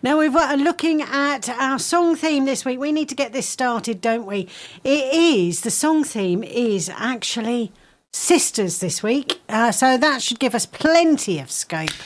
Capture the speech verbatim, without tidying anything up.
Now, we're uh, looking at our song theme this week. We need to get this started, don't we? It is, the song theme is actually sisters this week. Uh, so that should give us plenty of scope.